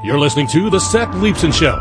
You're listening to The Seth Leibsohn Show.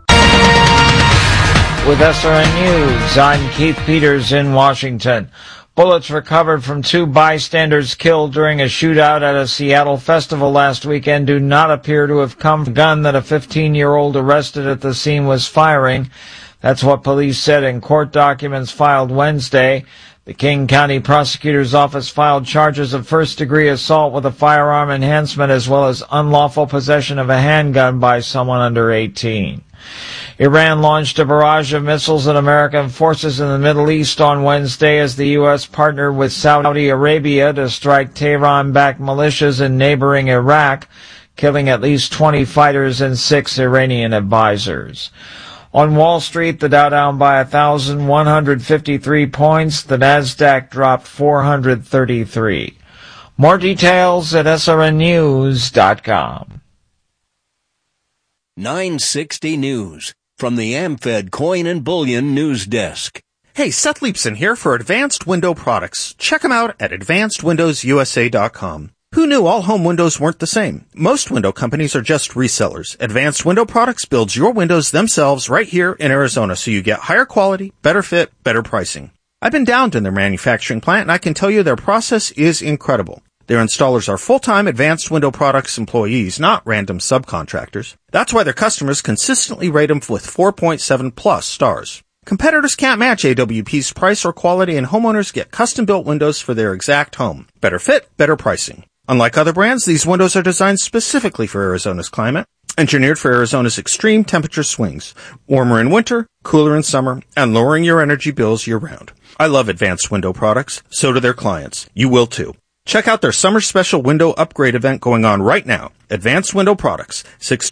With SRN News, I'm Keith Peters in Washington. Bullets recovered from 2 bystanders killed during a shootout at a Seattle festival last weekend do not appear to have come from the gun that a 15-year-old arrested at the scene was firing. That's what police said in court documents filed Wednesday. The King County Prosecutor's Office filed charges of first-degree assault with a firearm enhancement as well as unlawful possession of a handgun by someone under 18. Iran launched a barrage of missiles at American forces in the Middle East on Wednesday as the U.S. partnered with Saudi Arabia to strike Tehran-backed militias in neighboring Iraq, killing at least 20 fighters and 6 Iranian advisors. On Wall Street, the Dow down by 1,153 points. The Nasdaq dropped 433. More details at srnnews.com. 960 News from the AmFed Coin and Bullion News Desk. Hey, Seth Leibsohn here for Advanced Window Products. Check them out at AdvancedWindowsUSA.com. Who knew all home windows weren't the same? Most window companies are just resellers. Advanced Window Products builds your windows themselves right here in Arizona, so you get higher quality, better fit, better pricing. I've been down to their manufacturing plant, and I can tell you their process is incredible. Their installers are full-time Advanced Window Products employees, not random subcontractors. That's why their customers consistently rate them with 4.7 plus stars. Competitors can't match AWP's price or quality, and homeowners get custom-built windows for their exact home. Better fit, better pricing. Unlike other brands, these windows are designed specifically for Arizona's climate, engineered for Arizona's extreme temperature swings, warmer in winter, cooler in summer, and lowering your energy bills year-round. I love Advanced Window Products, so do their clients. You will too. Check out their summer special window upgrade event going on right now. Advanced Window Products,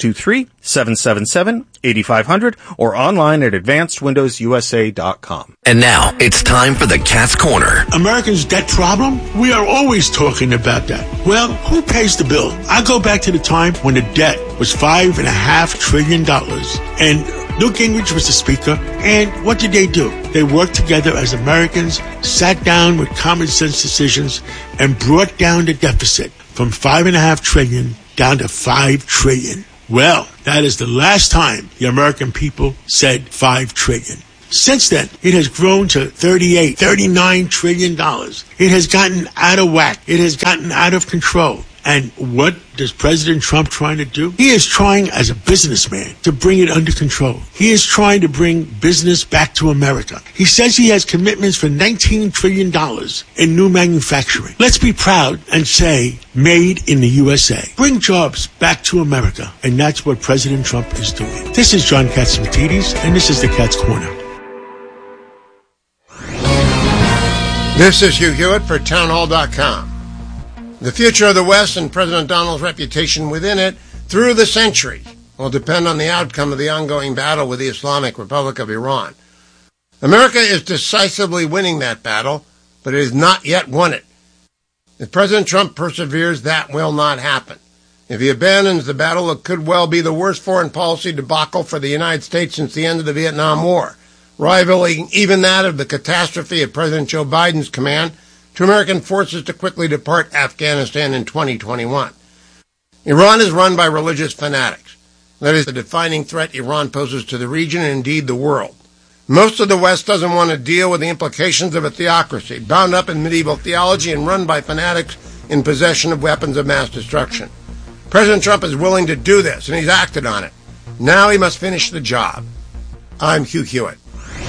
623-777-8500, or online at AdvancedWindowsUSA.com. And now, it's time for the Cat's Corner. Americans' debt problem? We are always talking about that. Well, who pays the bill? I go back to the time when the debt was $5.5 trillion, and Newt Gingrich was the speaker, and what did they do? They worked together as Americans, sat down with common sense decisions, and brought down the deficit from $5.5 trillion down to $5 trillion. Well, that is the last time the American people said $5 trillion. Since then, it has grown to $39 trillion. It has gotten out of whack. It has gotten out of control. And what is President Trump trying to do? He is trying, as a businessman, to bring it under control. He is trying to bring business back to America. He says he has commitments for $19 trillion in new manufacturing. Let's be proud and say, made in the USA. Bring jobs back to America. And that's what President Trump is doing. This is John Katsimatidis, and this is the Cat's Corner. This is Hugh Hewitt for townhall.com. The future of the West and President Donald's reputation within it through the centuries will depend on the outcome of the ongoing battle with the Islamic Republic of Iran. America is decisively winning that battle, but it has not yet won it. If President Trump perseveres, that will not happen. If he abandons the battle, it could well be the worst foreign policy debacle for the United States since the end of the Vietnam War, rivaling even that of the catastrophe of President Joe Biden's command to American forces to quickly depart Afghanistan in 2021. Iran is run by religious fanatics. That is the defining threat Iran poses to the region and indeed the world. Most of the West doesn't want to deal with the implications of a theocracy, bound up in medieval theology and run by fanatics in possession of weapons of mass destruction. President Trump is willing to do this, and he's acted on it. Now he must finish the job. I'm Hugh Hewitt.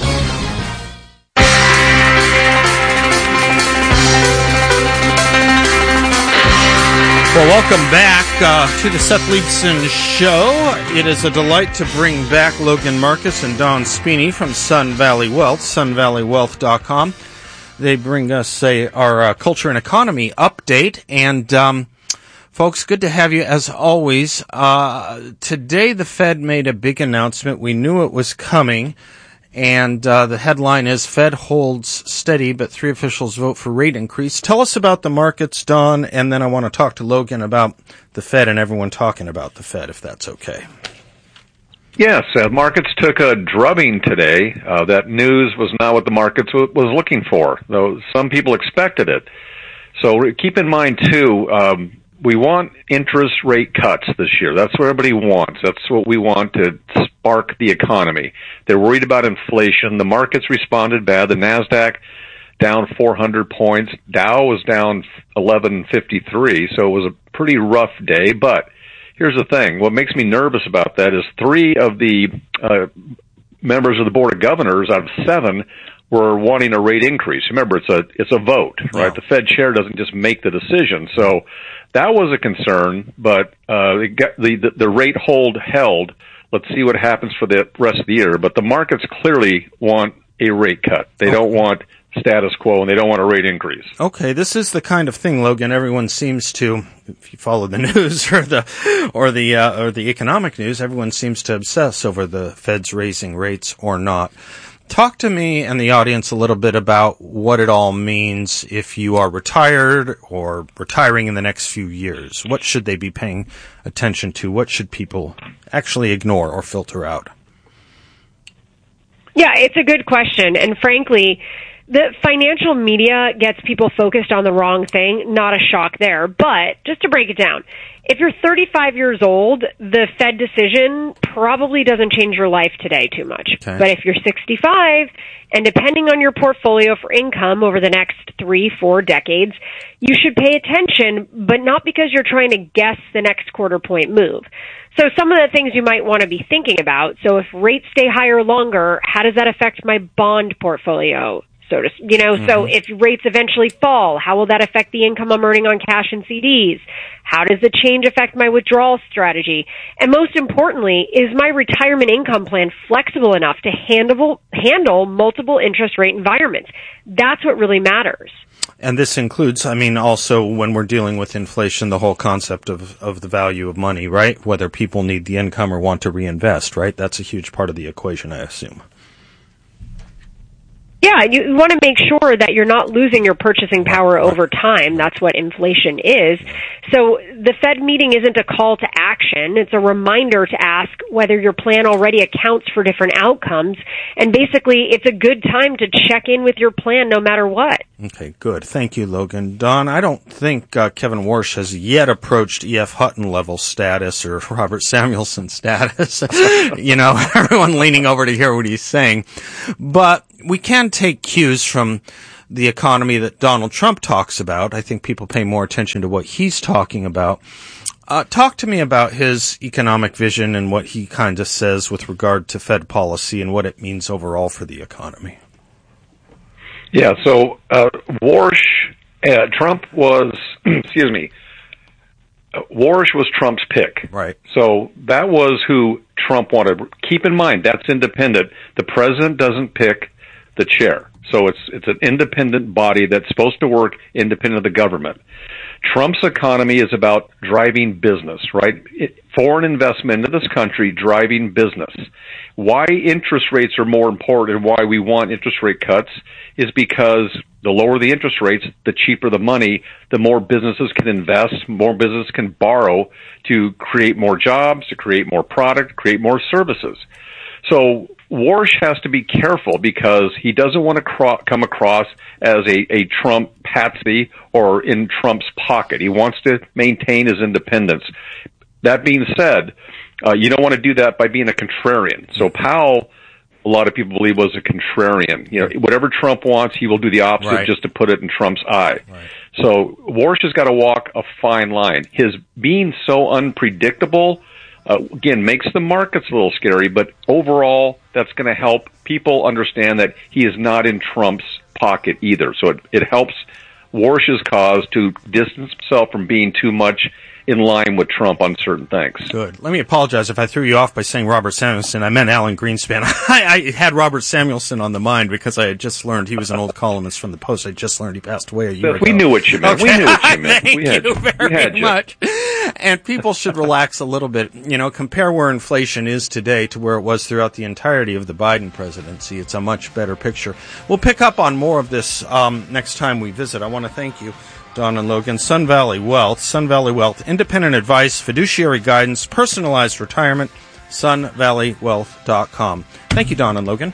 Well, welcome back to the Seth Leibsohn Show. It is a delight to bring back Logan Marcus and Don Spini from Sun Valley Wealth, sunvalleywealth.com. They bring us our culture and economy update. And, folks, good to have you as always. Today the Fed made a big announcement. We knew it was coming. And the headline is, Fed holds steady, but 3 officials vote for rate increase. Tell us about the markets, Don, and then I want to talk to Logan about the Fed and everyone talking about the Fed, if that's okay. Yes, markets took a drubbing today. That news was not what the markets was looking for, though some people expected it. So keep in mind, too, we want interest rate cuts this year. That's what everybody wants. That's what we want to spark the economy. They're worried about inflation. The markets responded bad. The NASDAQ down 400 points. Dow was down 1153, so it was a pretty rough day. But here's the thing. What makes me nervous about that is 3 of the members of the Board of Governors out of 7 were wanting a rate increase. Remember, it's a vote, right? Yeah. The Fed chair doesn't just make the decision. So that was a concern, but the rate held. Let's see what happens for the rest of the year. But the markets clearly want a rate cut. They don't want status quo, and they don't want a rate increase. Okay, this is the kind of thing, Logan. Everyone seems to, if you follow the news or the economic news, everyone seems to obsess over the Fed's raising rates or not. Talk to me and the audience a little bit about what it all means if you are retired or retiring in the next few years. What should they be paying attention to? What should people actually ignore or filter out? Yeah, it's a good question. And frankly, the financial media gets people focused on the wrong thing. Not a shock there. But just to break it down, if you're 35 years old, the Fed decision probably doesn't change your life today too much. Okay. But if you're 65, and depending on your portfolio for income over the next 3-4 decades, you should pay attention, but not because you're trying to guess the next quarter point move. So some of the things you might want to be thinking about. So if rates stay higher longer, how does that affect my bond portfolio? So if rates eventually fall, how will that affect the income I'm earning on cash and CDs? How does the change affect my withdrawal strategy? And most importantly, is my retirement income plan flexible enough to handle multiple interest rate environments? That's what really matters. And this includes, also when we're dealing with inflation, the whole concept of the value of money, right? Whether people need the income or want to reinvest, right? That's a huge part of the equation, I assume. Yeah, you want to make sure that you're not losing your purchasing power over time. That's what inflation is. So the Fed meeting isn't a call to action. It's a reminder to ask whether your plan already accounts for different outcomes. And basically, it's a good time to check in with your plan no matter what. Okay, good. Thank you, Logan. Don, I don't think Kevin Warsh has yet approached E.F. Hutton level status or Robert Samuelson status. Everyone leaning over to hear what he's saying. But we can take cues from the economy that Donald Trump talks about. I think people pay more attention to what he's talking about. Talk to me about his economic vision and what he kind of says with regard to Fed policy and what it means overall for the economy. Yeah, so Trump was, Warsh was Trump's pick. Right. So that was who Trump wanted. Keep in mind, that's independent. The president doesn't pick the chair. So it's an independent body that's supposed to work independent of the government. Trump's economy is about driving business, right? Foreign investment into this country, driving business. Why interest rates are more important and why we want interest rate cuts is because the lower the interest rates, the cheaper the money, the more businesses can invest, more businesses can borrow to create more jobs, to create more product, create more services. So Warsh has to be careful because he doesn't want to come across as a Trump patsy or in Trump's pocket. He wants to maintain his independence. That being said, you don't want to do that by being a contrarian. So Powell, a lot of people believe, was a contrarian. Whatever Trump wants, he will do the opposite, right, just to put it in Trump's eye. Right. So Warsh has got to walk a fine line. His being so unpredictable, again, makes the markets a little scary, but overall, that's going to help people understand that he is not in Trump's pocket either. So it helps Warsh's cause to distance himself from being too much in line with Trump on certain things. Good. Let me apologize if I threw you off by saying Robert Samuelson. I meant Alan Greenspan. I had Robert Samuelson on the mind because I had just learned he was an old columnist from the Post. I just learned he passed away a year ago. We knew what you meant. Okay. We knew what you meant. Thank you very much. And people should relax a little bit. Compare where inflation is today to where it was throughout the entirety of the Biden presidency. It's a much better picture. We'll pick up on more of this next time we visit. I want to thank you, Don and Logan. Sun Valley Wealth, independent advice, fiduciary guidance, personalized retirement, sunvalleywealth.com. Thank you, Don and Logan.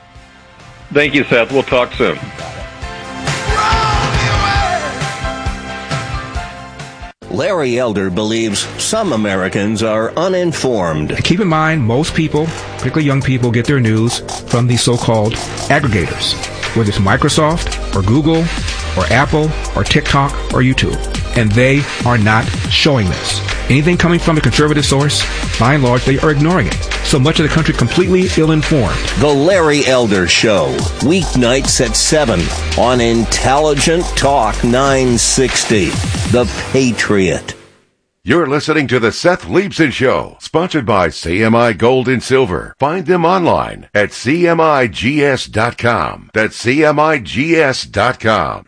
Thank you, Seth. We'll talk soon. Larry Elder believes some Americans are uninformed. Keep in mind, most people, particularly young people, get their news from these so-called aggregators, whether it's Microsoft or Google or Apple or TikTok or YouTube. And they are not showing this. Anything coming from a conservative source, by and large, they are ignoring it. So much of the country completely ill-informed. The Larry Elder Show, weeknights at 7 on Intelligent Talk 960. The Patriot. You're listening to the Seth Leibsohn Show, sponsored by CMI Gold and Silver. Find them online at CMIGS.com. That's CMIGS.com.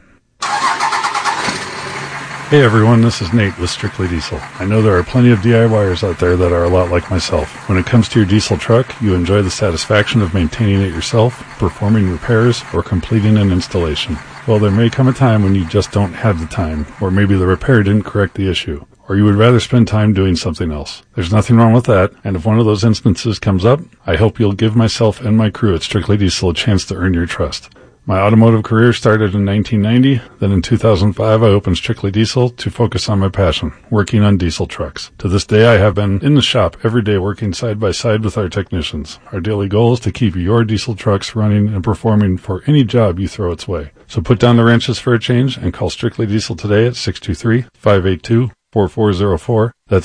Hey everyone, this is Nate with Strictly Diesel. I know there are plenty of DIYers out there that are a lot like myself. When it comes to your diesel truck, you enjoy the satisfaction of maintaining it yourself, performing repairs, or completing an installation. Well, there may come a time when you just don't have the time, or maybe the repair didn't correct the issue, or you would rather spend time doing something else. There's nothing wrong with that, and if one of those instances comes up, I hope you'll give myself and my crew at Strictly Diesel a chance to earn your trust. My automotive career started in 1990. Then in 2005, I opened Strictly Diesel to focus on my passion, working on diesel trucks. To this day, I have been in the shop every day working side by side with our technicians. Our daily goal is to keep your diesel trucks running and performing for any job you throw its way. So put down the wrenches for a change and call Strictly Diesel today at 623-582-4404. That's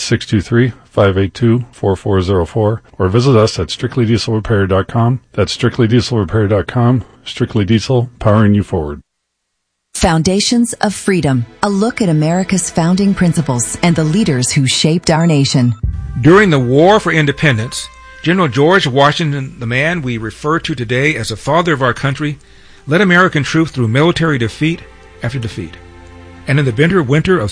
623-582-4404. Or visit us at strictlydieselrepair.com. That's strictlydieselrepair.com. Strictly Diesel, powering you forward. Foundations of Freedom, a look at America's founding principles and the leaders who shaped our nation. During the War for Independence, General George Washington, the man we refer to today as the father of our country, led American troops through military defeat after defeat. And in the bitter winter of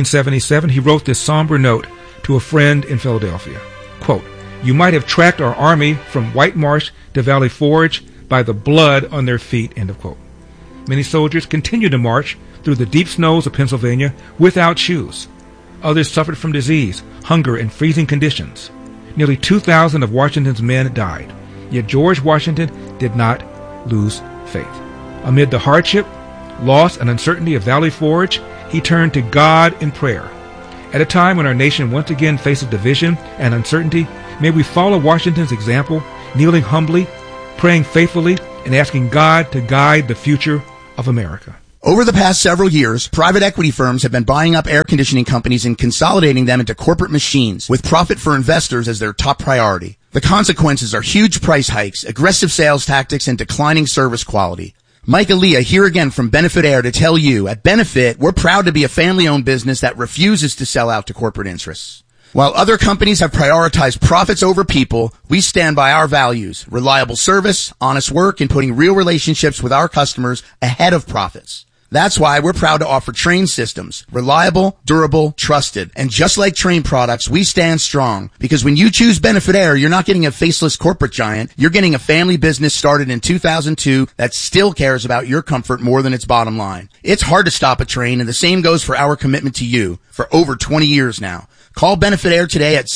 1777, he wrote this somber note to a friend in Philadelphia. Quote, "You might have tracked our army from White Marsh to Valley Forge by the blood on their feet," end of quote. Many soldiers continued to march through the deep snows of Pennsylvania without shoes. Others suffered from disease, hunger, and freezing conditions. Nearly 2,000 of Washington's men died. Yet George Washington did not lose faith. Amid the hardship, loss, and uncertainty of Valley Forge, he turned to God in prayer. At a time when our nation once again faces division and uncertainty, may we follow Washington's example, kneeling humbly, praying faithfully, and asking God to guide the future of America. Over the past several years, private equity firms have been buying up air conditioning companies and consolidating them into corporate machines, with profit for investors as their top priority. The consequences are huge price hikes, aggressive sales tactics, and declining service quality. Mike Aaliyah here again from Benefit Air to tell you, at Benefit, we're proud to be a family-owned business that refuses to sell out to corporate interests. While other companies have prioritized profits over people, we stand by our values, reliable service, honest work, and putting real relationships with our customers ahead of profits. That's why we're proud to offer Trane systems. Reliable, durable, trusted. And just like Trane products, we stand strong. Because when you choose Benefit Air, you're not getting a faceless corporate giant. You're getting a family business started in 2002 that still cares about your comfort more than its bottom line. It's hard to stop a Trane, and the same goes for our commitment to you for over 20 years now. Call Benefit Air today at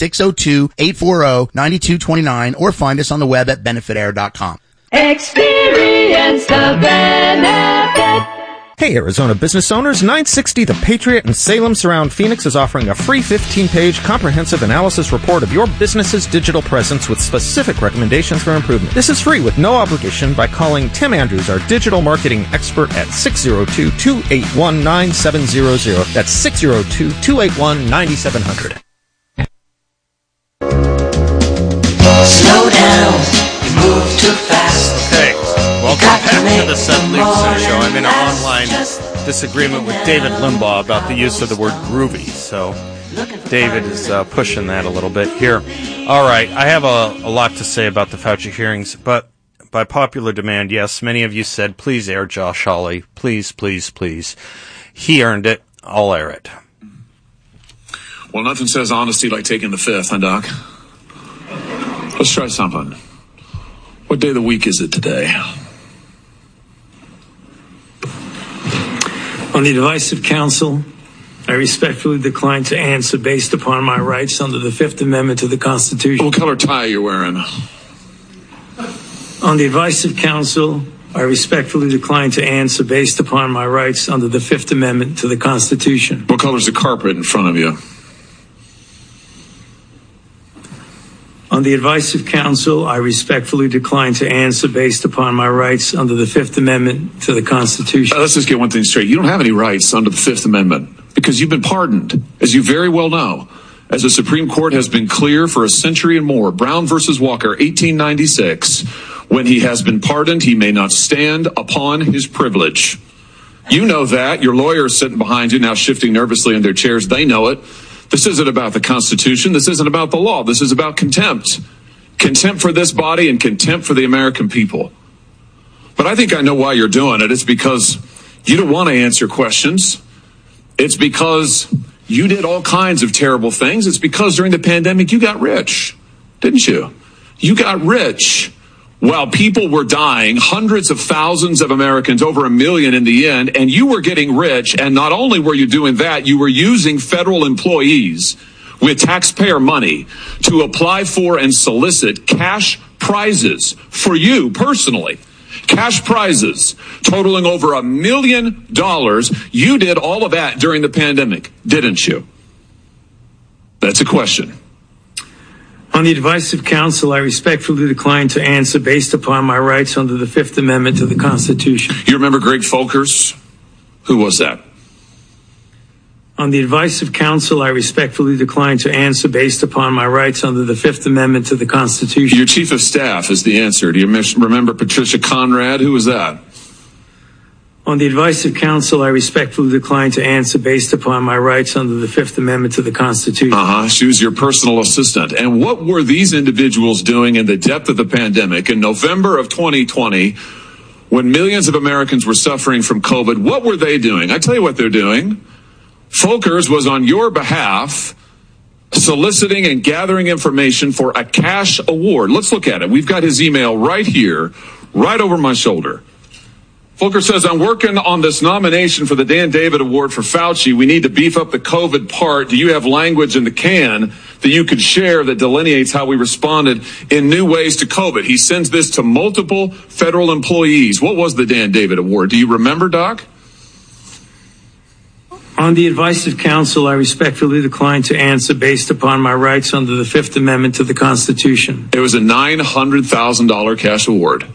602-840-9229 or find us on the web at benefitair.com. Experience the benefit. Hey, Arizona business owners, 960 The Patriot in Salem Surround Phoenix is offering a free 15-page comprehensive analysis report of your business's digital presence with specific recommendations for improvement. This is free with no obligation by calling Tim Andrews, our digital marketing expert, at 602-281-9700. That's 602-281-9700. Slow down, you move too fast. Okay, welcome back to the Seth Leibsohn Show. I'm in an online disagreement with David Limbaugh about the use of the word groovy, so David is pushing that a little bit here. All right, I have a lot to say about the Fauci hearings, but by popular demand, yes, many of you said, please air Josh Hawley. Please, please, please. He earned it. I'll air it. Well, nothing says honesty like taking the fifth, huh, Doc? Let's try something. What day of the week is it today? On the advice of counsel, I respectfully decline to answer based upon my rights under the Fifth Amendment to the Constitution. What color tie are you wearing? On the advice of counsel, I respectfully decline to answer based upon my rights under the Fifth Amendment to the Constitution. What color's the carpet in front of you? On the advice of counsel, I respectfully decline to answer based upon my rights under the Fifth Amendment to the Constitution. Let's just get one thing straight. You don't have any rights under the Fifth Amendment because you've been pardoned, as you very well know. As the Supreme Court has been clear for a century and more, Brown versus Walker, 1896, when he has been pardoned, he may not stand upon his privilege. You know that. Your lawyer is sitting behind you now, shifting nervously in their chairs. They know it. This isn't about the Constitution. This isn't about the law. This is about contempt. Contempt for this body and contempt for the American people. But I think I know why you're doing it. It's because you don't want to answer questions. It's because you did all kinds of terrible things. It's because during the pandemic, you got rich, didn't you? You got rich while people were dying, hundreds of thousands of Americans, over 1 million in the end, and you were getting rich. And not only were you doing that, you were using federal employees with taxpayer money to apply for and solicit cash prizes for you personally. Cash prizes totaling over $1 million. You did all of that during the pandemic, didn't you? That's a question. On the advice of counsel, I respectfully decline to answer based upon my rights under the Fifth Amendment to the Constitution. You remember Greg Folkers? Who was that? On the advice of counsel, I respectfully decline to answer based upon my rights under the Fifth Amendment to the Constitution. Your chief of staff is the answer. Do you remember Patricia Conrad? Who was that? On the advice of counsel, I respectfully decline to answer based upon my rights under the Fifth Amendment to the Constitution. She was your personal assistant. And what were these individuals doing in the depth of the pandemic in November of 2020 when millions of Americans were suffering from COVID? What were they doing? I tell you what they're doing. Folkers was on your behalf soliciting and gathering information for a cash award. Let's look at it. We've got his email right here, right over my shoulder. Folkers says, I'm working on this nomination for the Dan David Award for Fauci. We need to beef up the COVID part. Do you have language in the can that you could share that delineates how we responded in new ways to COVID? He sends this to multiple federal employees. What was the Dan David Award? Do you remember, Doc? On the advice of counsel, I respectfully decline to answer based upon my rights under the Fifth Amendment to the Constitution. It was a $900,000 cash award.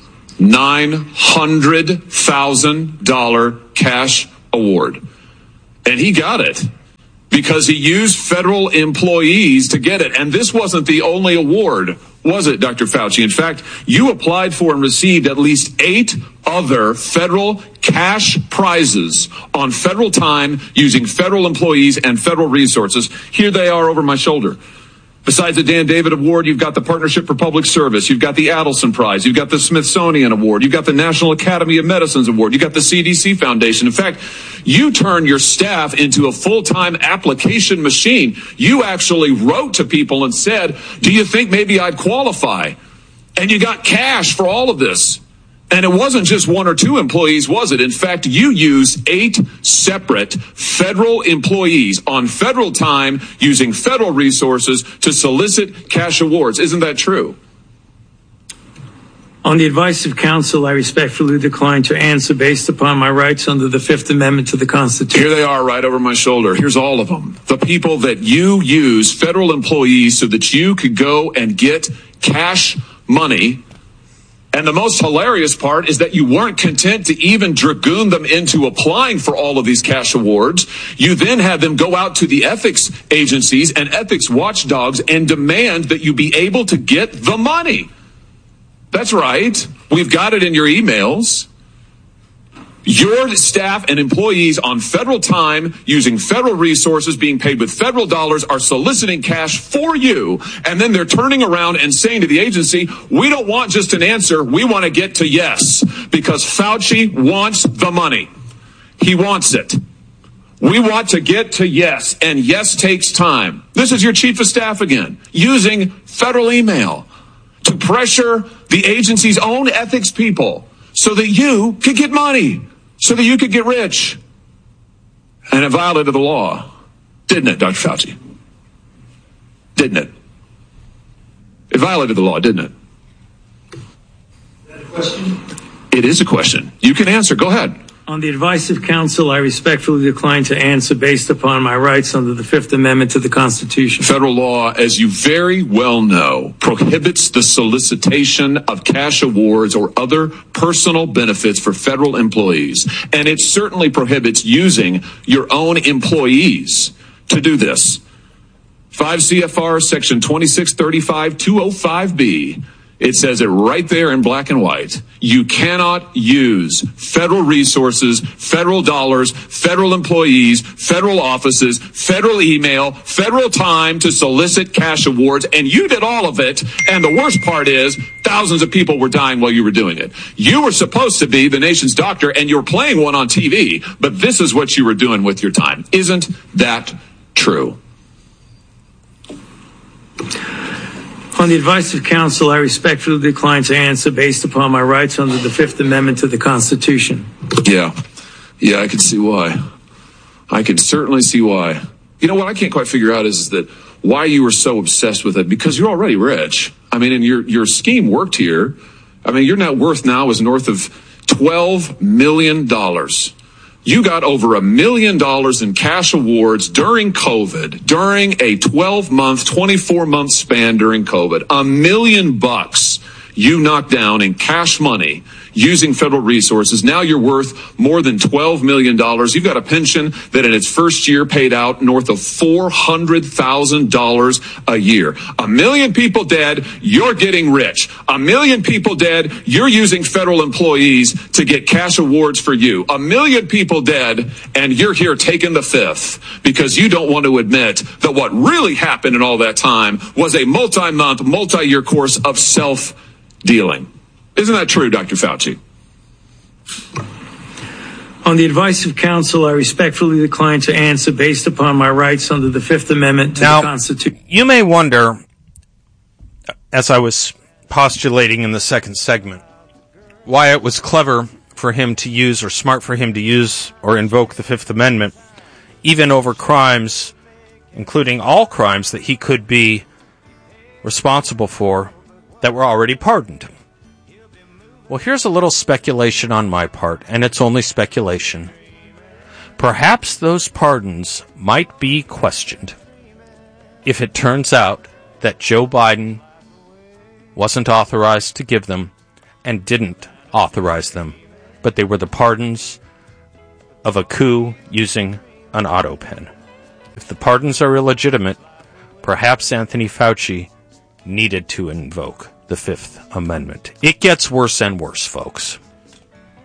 $900,000 cash award. And he got it because he used federal employees to get it. And this wasn't the only award, was it, Dr. Fauci? In fact, you applied for and received at least 8 other federal cash prizes on federal time using federal employees and federal resources. Here they are over my shoulder. Besides the Dan David Award, you've got the Partnership for Public Service. You've got the Adelson Prize. You've got the Smithsonian Award. You've got the National Academy of Medicine's Award. You've got the CDC Foundation. In fact, you turned your staff into a full-time application machine. You actually wrote to people and said, do you think maybe I'd qualify? And you got cash for all of this. And it wasn't just 1 or 2 employees, was it? In fact, you used 8 separate federal employees on federal time using federal resources to solicit cash awards. Isn't that true? On the advice of counsel, I respectfully decline to answer based upon my rights under the Fifth Amendment to the Constitution. Here they are right over my shoulder. Here's all of them. The people that you use, federal employees, so that you could go and get cash money. And the most hilarious part is that you weren't content to even dragoon them into applying for all of these cash awards. You then had them go out to the ethics agencies and ethics watchdogs and demand that you be able to get the money. That's right. We've got it in your emails. Your staff and employees on federal time, using federal resources, being paid with federal dollars, are soliciting cash for you. And then they're turning around and saying to the agency, we don't want just an answer. We want to get to yes, because Fauci wants the money. He wants it. We want to get to yes, and yes takes time. This is your chief of staff again, using federal email to pressure the agency's own ethics people so that you could get money, so that you could get rich. And it violated the law, didn't it, Dr. Fauci? Didn't it? It violated the law, didn't it? Question? It is a question. You can answer. Go ahead. On the advice of counsel, I respectfully decline to answer based upon my rights under the Fifth Amendment to the Constitution. Federal law, as you very well know, prohibits the solicitation of cash awards or other personal benefits for federal employees. And it certainly prohibits using your own employees to do this. 5 CFR section 2635-205B. It says it right there in black and white. You cannot use federal resources, federal dollars, federal employees, federal offices, federal email, federal time to solicit cash awards. And you did all of it. And the worst part is thousands of people were dying while you were doing it. You were supposed to be the nation's doctor and you're playing one on TV, but this is what you were doing with your time. Isn't that true? On the advice of counsel, I respectfully decline to answer based upon my rights under the Fifth Amendment to the Constitution. Yeah, I can see why. I can certainly see why. You know what I can't quite figure out is that why you were so obsessed with it, because you're already rich. I mean, and your scheme worked here. I mean, your net worth now is north of $12 million. You got over $1 million in cash awards during COVID, during a 12-month, 24-month span during COVID. $1 million you knocked down in cash money using federal resources. Now you're worth more than $12 million. You've got a pension that in its first year paid out north of $400,000 a year. 1 million people dead, you're getting rich. 1 million people dead, you're using federal employees to get cash awards for you. 1 million people dead, and you're here taking the fifth because you don't want to admit that what really happened in all that time was a multi-month, multi-year course of self-dealing. Isn't that true, Dr. Fauci? On the advice of counsel, I respectfully decline to answer based upon my rights under the Fifth Amendment to the Constitution. You may wonder, as I was postulating in the second segment, why it was clever for him to use, or smart for him to use or invoke the Fifth Amendment, even over crimes, including all crimes that he could be responsible for, that were already pardoned. Well, here's a little speculation on my part, and it's only speculation. Perhaps those pardons might be questioned if it turns out that Joe Biden wasn't authorized to give them and didn't authorize them, but they were the pardons of a coup using an auto pen. If the pardons are illegitimate, perhaps Anthony Fauci needed to invoke the Fifth Amendment. It gets worse and worse, folks.